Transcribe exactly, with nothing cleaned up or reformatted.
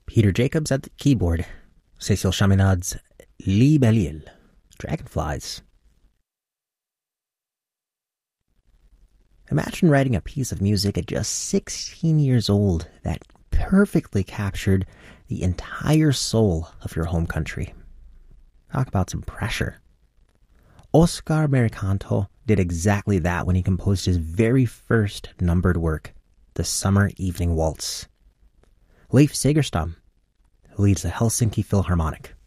Peter Jacobs at the keyboard. Cécile Chaminade's Libellule, Dragonflies. Imagine writing a piece of music at just sixteen years old that perfectly captured the entire soul of your home country. Talk about some pressure. Oscar Americanto did exactly that when he composed his very first numbered work, The Summer Evening Waltz. Leif Segerstam, who leads the Helsinki Philharmonic.